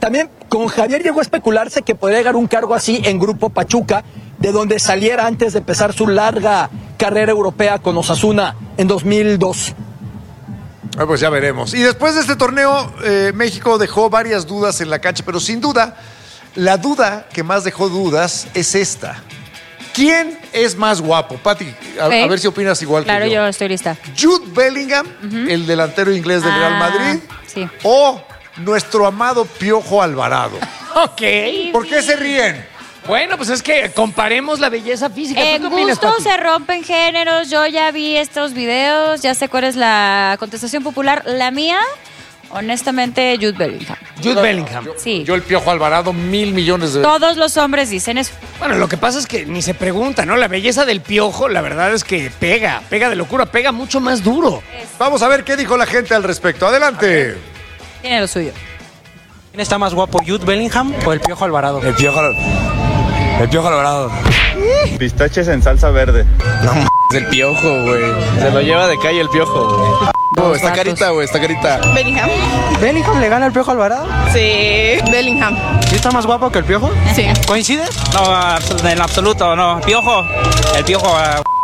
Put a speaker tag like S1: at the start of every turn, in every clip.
S1: También con Javier llegó a especularse que podría llegar un cargo así en Grupo Pachuca, de donde saliera antes de empezar su larga carrera europea con Osasuna en 2002.
S2: Pues ya veremos. Y después de este torneo, México dejó varias dudas en la cancha, pero sin duda, la duda que más dejó dudas es esta. ¿Quién es más guapo? Pati, a ver si opinas igual
S3: claro,
S2: que yo.
S3: Claro, yo estoy lista.
S2: ¿Jude Bellingham, el delantero inglés del Real Madrid?
S3: Sí.
S2: ¿O nuestro amado Piojo Alvarado?
S4: Ok.
S2: ¿Por qué se ríen?
S4: Bueno, pues es que comparemos la belleza física. ¿Tú
S3: En
S4: qué opinas,
S3: gusto
S4: Pati?
S3: se rompen géneros. Yo ya vi estos videos. Ya sé cuál es la contestación popular. La mía, honestamente, Jude Bellingham.
S4: Jude Bellingham.
S3: Sí.
S2: Yo el Piojo Alvarado, 1,000 millones de...
S3: Todos los hombres dicen eso.
S4: Bueno, lo que pasa es que ni se pregunta, ¿no? La belleza del Piojo, la verdad es que pega de locura, pega mucho más duro.
S2: Vamos a ver qué dijo la gente al respecto. Adelante.
S3: Tiene lo suyo.
S5: ¿Quién está más guapo, Jude Bellingham o el Piojo Alvarado?
S6: El Piojo Alvarado.
S7: Pistaches en salsa verde.
S6: No m***, el Piojo, güey. Se lo lleva de calle el Piojo, güey. Está carita, güey, está carita.
S8: Bellingham.
S5: ¿Bellingham le gana al Piojo Alvarado?
S8: Sí. Bellingham.
S5: ¿Sí está más guapo que el Piojo?
S8: Sí.
S5: ¿Coincides?
S9: No, en absoluto, no. Piojo. El Piojo.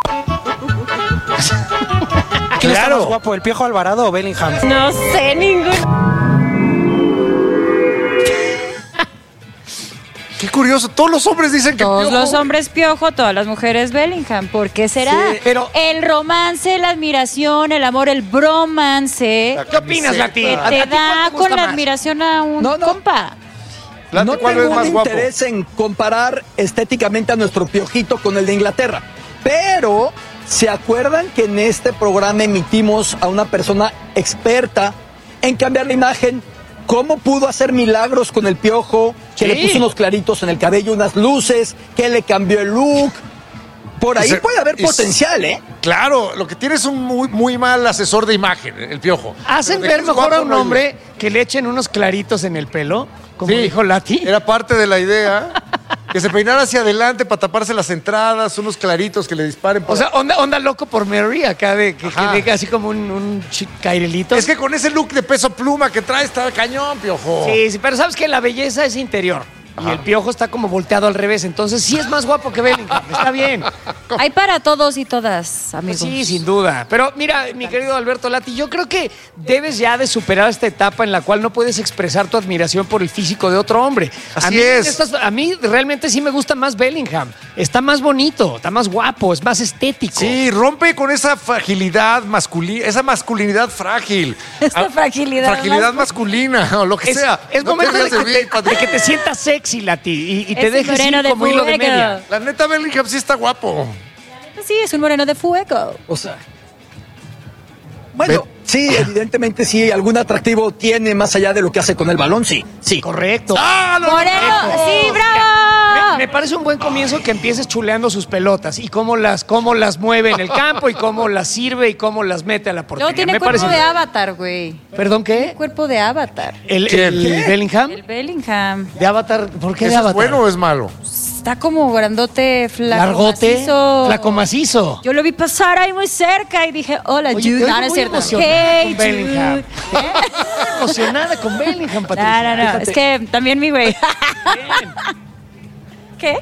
S5: ¿Quién está más guapo, el Piojo Alvarado o Bellingham?
S8: No sé ninguno.
S2: Qué curioso, todos los hombres dicen que
S3: Todos
S2: Piojo...
S3: los hombres Piojo, todas las mujeres Bellingham. ¿Por qué será?
S4: Sí, pero-
S3: El romance, la admiración, el amor, el bromance
S4: ¿Qué opinas, Lati?
S3: que
S4: ¿A
S3: te
S4: ti cuál
S3: da
S4: te
S3: con
S4: gusta
S3: la
S4: más?
S3: admiración a un compa.
S2: Lati,
S1: No
S2: ¿cuál
S1: tengo
S2: es más
S1: un
S2: guapo?
S1: interés en comparar estéticamente a nuestro Piojito con el de Inglaterra, pero ¿se acuerdan que en este programa emitimos a una persona experta en cambiar la imagen? ¿Cómo pudo hacer milagros con el Piojo? Que
S4: Sí.
S1: le puso unos claritos en el cabello, unas luces, que le cambió el look. Por ahí puede haber potencial, ¿eh?
S2: Claro, lo que tiene es un muy mal asesor de imagen, el Piojo.
S4: Hacen
S2: Pero de
S4: ver
S2: que es
S4: mejor a
S2: guapo,
S4: un
S2: no hay
S4: hombre que le echen unos claritos en el pelo, como
S2: Sí,
S4: dijo Lati.
S2: Era parte de la idea. Que se peinara hacia adelante para taparse las entradas, unos claritos que le disparen.
S4: O sea, onda loco por Mary, acá de que
S2: Ajá.
S4: deja así como un cairelito.
S2: es que con ese look de Peso Pluma que trae está cañón, Piojo.
S4: Sí, pero sabes que la belleza es interior. Y el Piojo está como volteado al revés. Entonces sí es más guapo que Bellingham. Está bien.
S3: Hay para todos y todas, amigos.
S4: Sí, sin duda. Pero mira, mi querido Alberto Lati, yo creo que debes ya de superar esta etapa en la cual no puedes expresar tu admiración por el físico de otro hombre.
S2: Así es.
S4: A mí realmente sí me gusta más Bellingham. Está más bonito, está más guapo, es más estético.
S2: Sí, rompe con esa fragilidad masculina, esa masculinidad frágil.
S3: Esta fragilidad.
S2: Fragilidad masculina o lo que sea.
S4: Es
S2: No
S4: momento
S2: te
S4: de
S2: rías
S4: que,
S2: mí,
S4: te,
S2: Patri.
S4: de que te sientas sexy, Lati, y te
S3: Es
S4: dejes
S3: moreno
S4: ir
S3: de
S4: como hilo de
S3: fuego.
S4: media.
S2: La neta, Bellingham sí está guapo.
S3: Sí, es un moreno de fuego.
S1: O sea. Bueno, sí, evidentemente sí, algún atractivo tiene más allá de lo que hace con el balón, sí. Sí.
S4: Correcto.
S3: ¡Moreno! ¡Sí, bravo!
S4: Me parece un buen comienzo que empieces chuleando sus pelotas y cómo las mueve en el campo y cómo las sirve y cómo las mete a la portería.
S3: Luego tiene
S4: Me
S3: cuerpo
S4: parece
S3: de
S4: bien.
S3: Avatar, güey.
S4: ¿Perdón qué?
S3: Cuerpo de Avatar.
S4: ¿El
S2: ¿Qué?
S4: Bellingham?
S3: El Bellingham.
S4: ¿De Avatar? ¿Por qué de
S2: ¿Eso es
S4: Avatar?
S2: bueno o es malo?
S3: Está como grandote, flaco,
S4: Largote,
S3: macizo.
S4: flaco macizo.
S3: Yo lo vi pasar ahí muy cerca y dije, hola,
S4: Oye,
S3: Jude.
S4: te
S3: No,
S4: oigo
S3: no es
S4: muy
S3: cierto.
S4: emocionada
S3: Hey,
S4: con Bellingham.
S3: Jude.
S4: Emocionada con Bellingham, Patricia.
S3: No, no, no. Es que también mi güey. ¿Qué?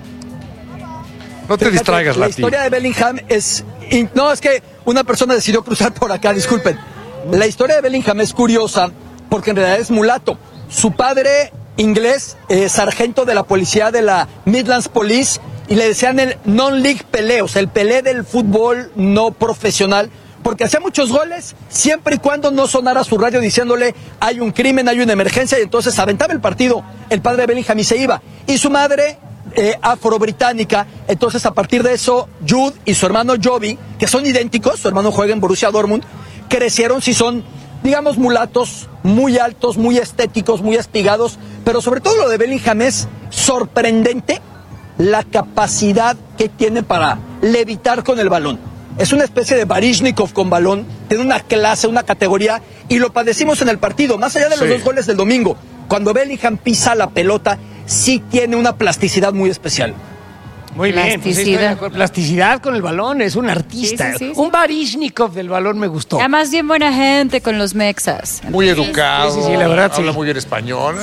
S2: No te
S1: Fíjate,
S2: distraigas,
S1: la
S2: Lati.
S1: historia de Bellingham es... No, es que una persona decidió cruzar por acá, disculpen. La historia de Bellingham es curiosa porque en realidad es mulato. Su padre, inglés, sargento de la policía de la Midlands Police, y le decían el non-league Pelé, o sea, el Pelé del fútbol no profesional, porque hacía muchos goles siempre y cuando no sonara su radio diciéndole hay un crimen, hay una emergencia, y entonces aventaba el partido el padre de Bellingham y se iba. Y su madre... afro-británica, entonces a partir de eso Jude y su hermano Jovi, que son idénticos, su hermano juega en Borussia Dortmund, crecieron, sí son, digamos, mulatos, muy altos, muy estéticos, muy espigados, pero sobre todo lo de Bellingham es sorprendente la capacidad que tiene para levitar con el balón. Es una especie de Baryshnikov con balón, tiene una clase, una categoría, y lo padecimos en el partido, más allá de los 2 goles del domingo. Cuando Bellingham pisa la pelota, sí tiene una plasticidad muy especial.
S4: Muy bien, pues estoy de acuerdo. Plasticidad con el balón, es un artista.
S3: Sí, sí, sí,
S4: un Baryshnikov del balón me gustó.
S3: Además, bien buena gente con los mexas.
S2: Muy educado.
S4: Sí, la verdad,
S2: Habla
S4: sí.
S2: muy bien español.